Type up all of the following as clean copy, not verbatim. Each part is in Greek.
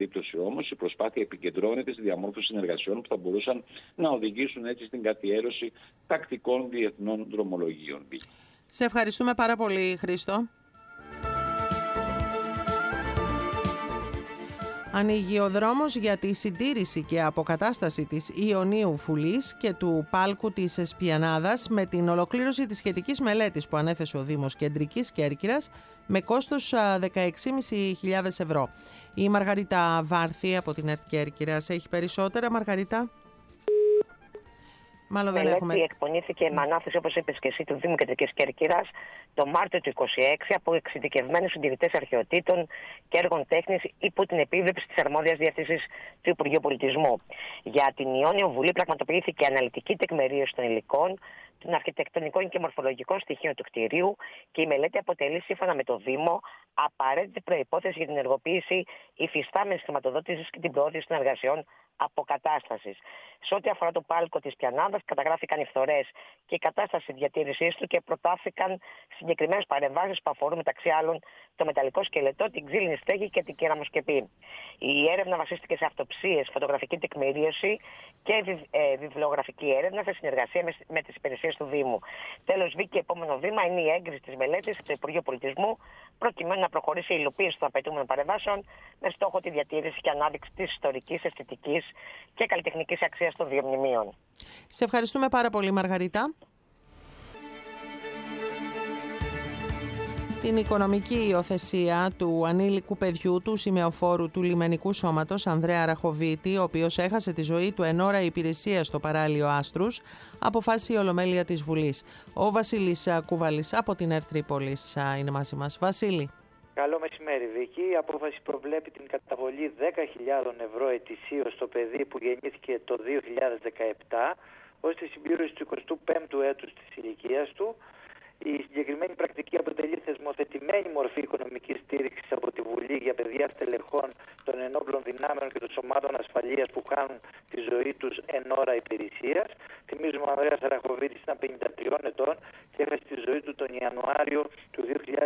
περίπτωση όμως η προσπάθεια επικεντρώνεται στη διαμόρφωση συνεργασιών που θα μπορούσαν να οδηγήσουν έτσι στην καθιέρωση τακτικών διεθνών δρομολογίων. Σε ευχαριστούμε πάρα πολύ, Χρήστο. Ανοίγει ο δρόμος για τη συντήρηση και αποκατάσταση της Ιωνίου Φουλής και του Πάλκου της Εσπιανάδας με την ολοκλήρωση της σχετικής μελέτης που ανέθεσε ο Δήμος Κεντρικής Κέρκυρας με κόστος 16.500 ευρώ. Η Μαργαρίτα Βάρθη από την ΕΡΤ Κέρκυρας έχει περισσότερα. Μαργαρίτα. Μάλλον δεν έχουμε. Η εκπονήθηκε με ανάθεση, όπως είπες και εσύ, του Δήμου Κεντρικής Κέρκυρας το Μάρτιο του 2026 από εξειδικευμένους συντηρητές αρχαιοτήτων και έργων τέχνης υπό την επίβλεψη της αρμόδιας διεύθυνσης του Υπουργείου Πολιτισμού. Για την Ιόνιο Βουλή πραγματοποιήθηκε αναλυτική τεκμηρίωση των υλικών, των αρχιτεκτονικών και μορφολογικών στοιχείων του κτηρίου και η μελέτη αποτελεί, σύμφωνα με το Δήμο, απαραίτητη προϋπόθεση για την ενεργοποίηση υφιστάμενης χρηματοδότησης και την προώθηση των εργασιών αποκατάστασης. Σε ό,τι αφορά το πάλκο της Πιανάδας, καταγράφηκαν οι φθορές και η κατάσταση διατήρησής του και προτάθηκαν συγκεκριμένες παρεμβάσεις που αφορούν μεταξύ άλλων το μεταλλικό σκελετό, την ξύλινη στέγη και την κεραμοσκεπή. Η έρευνα βασίστηκε σε αυτοψίες, φωτογραφική τεκμηρίωση και βιβλιογραφική έρευνα σε συνεργασία με τις υπηρεσίες του Δήμου. Τέλος, βγήκε επόμενο βήμα είναι η έγκριση της μελέτης από το Υπουργείο Πολιτισμού, προκειμένου να προχωρήσει η υλοποίηση των απαιτούμενων παρεμβάσεων με στόχο τη διατήρηση και ανάδειξη της ιστορικής, αισθητικής και καλλιτεχνικής αξίας των δύο μνημείων. Σε ευχαριστούμε πάρα πολύ, Μαργαρίτα. Την οικονομική υιοθεσία του ανήλικου παιδιού του σημεοφόρου του λιμενικού σώματος Ανδρέα Ραχοβίτη, ο οποίος έχασε τη ζωή του εν ώρα υπηρεσίας στο παράλιο Άστρους, αποφάσισε η Ολομέλεια της Βουλής. Ο Βασίλης Κουβαλής από την ΕΡΤ Τρίπολης είναι μαζί μας. Βασίλη. Καλό μεσημέρι, Βίκη. Η απόφαση προβλέπει την καταβολή 10.000 ευρώ ετησίως στο παιδί που γεννήθηκε το 2017 ως τη συμπλήρωση του 25ου έτους της ηλικίας του. Η συγκεκριμένη πρακτική αποτελεί θεσμοθετημένη μορφή οικονομικής στήριξης από τη Βουλή για παιδιά στελεχών των ενόπλων δυνάμεων και των σωμάτων ασφαλείας που χάνουν τη ζωή τους εν ώρα υπηρεσίας. Θυμίζουμε ο Ανδρέας Ραχοβίτης ήταν 53 ετών και έχασε τη ζωή του τον Ιανουάριο του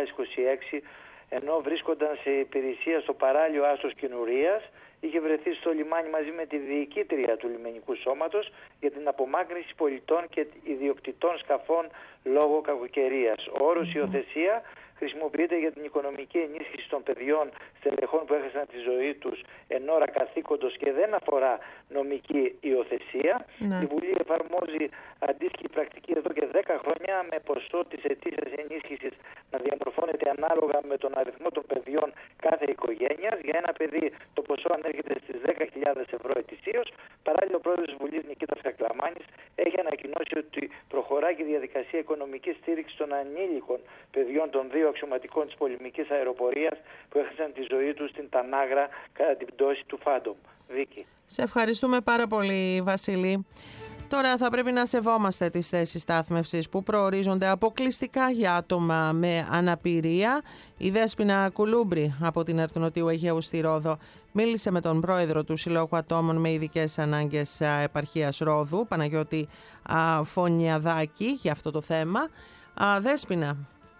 2026 ενώ βρίσκονταν σε υπηρεσία στο παράλιο Άστρος Κινουρίας. Είχε βρεθεί στο λιμάνι μαζί με τη διοικήτρια του λιμενικού σώματος για την απομάκρυνση πολιτών και ιδιοκτητών σκαφών λόγω κακοκαιρίας. Ο όρος υιοθεσία χρησιμοποιείται για την οικονομική ενίσχυση των παιδιών στελεχών που έχασαν τη ζωή τους εν ώρα καθήκοντος και δεν αφορά νομική υιοθεσία. Ναι. Η Βουλή εφαρμόζει αντίστοιχη πρακτική εδώ και 10 χρόνια με ποσό της ετήσιας ενίσχυσης να διαμορφώνεται ανάλογα με τον αριθμό των παιδιών κάθε οικογένειας. Για ένα παιδί το ποσό ανέρχεται στις 10.000 ευρώ ετησίως. Παράλληλα, ο πρόεδρος της Βουλής Νικήτας Κακλαμάνης έχει ανακοινώσει ότι προχωρά και η διαδικασία οικονομικής στήριξης των ανήλικων παιδιών των δύο αξιωματικών της πολεμικής αεροπορίας που έχασαν τη ζωή τους στην Τανάγρα κατά την πτώση του Φάντομ. Βίκη. Σε ευχαριστούμε πάρα πολύ, Βασίλη. Τώρα θα πρέπει να σεβόμαστε τις θέσεις στάθμευσης που προορίζονται αποκλειστικά για άτομα με αναπηρία. Η Δέσποινα Κουλούμπρη από την ΕΡΤ Νοτιού Αιγαίου στη Ρόδο μίλησε με τον πρόεδρο του Συλλόγου Ατόμων με Ειδικές Ανάγκες Επαρχίας Ρόδου, Παναγιώτη Φωνιαδάκη, για αυτό το θέμα. Δέσποινα.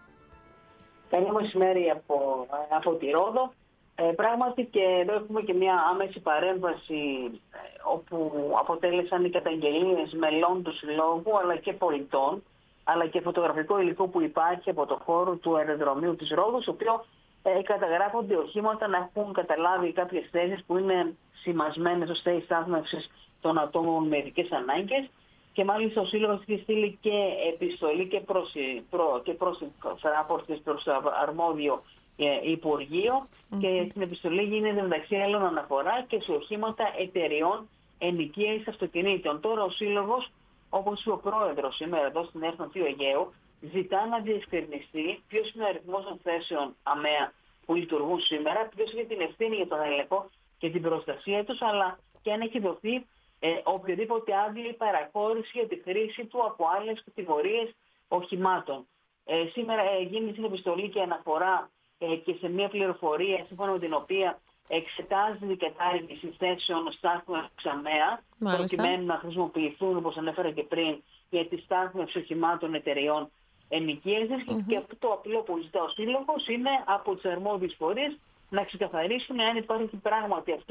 Καλό μεσημέρι από τη Ρόδο. Πράγματι και εδώ έχουμε και μια άμεση παρέμβαση όπου αποτέλεσαν οι καταγγελίες μελών του Συλλόγου αλλά και πολιτών, αλλά και φωτογραφικό υλικό που υπάρχει από το χώρο του αεροδρομίου της Ρόδου, στο οποίο καταγράφονται οχήματα να έχουν καταλάβει κάποιες θέσεις που είναι σημασμένες ως θέσεις στάθμευσης των ατόμων με ειδικές ανάγκες. Και μάλιστα ο Σύλλογος έχει στείλει και επιστολή και προς το αρμόδιο Υπουργείο και στην επιστολή γίνεται μεταξύ άλλων αναφορά και σε οχήματα εταιριών ενοικίασης αυτοκινήτων. Τώρα ο Σύλλογος, όπως είπε ο πρόεδρος σήμερα εδώ στην ΕΡΤ Νοτιού Αιγαίου, ζητά να διευκρινιστεί ποιος είναι ο αριθμός των θέσεων ΑΜΕΑ που λειτουργούν σήμερα, ποιος έχει την ευθύνη για τον έλεγχο και την προστασία τους, αλλά και αν έχει δοθεί οποιοδήποτε άδεια ή παραχώρηση για τη χρήση του από άλλες κατηγορίες οχημάτων. Σήμερα γίνει στην επιστολή και αναφορά και σε μια πληροφορία σύμφωνα με την οποία εξετάζεται η κατάργηση θέσεων στάθμευσης ΑΜΕΑ προκειμένου να χρησιμοποιηθούν, όπως ανέφερα και πριν, για τη στάθμευση οχημάτων εταιρεών ενοικίασης. Και αυτό το απλό που ζητά ο Σύλλογος είναι από τις αρμόδιες φορείς να ξεκαθαρίσουν αν υπάρχει πράγματι αυτό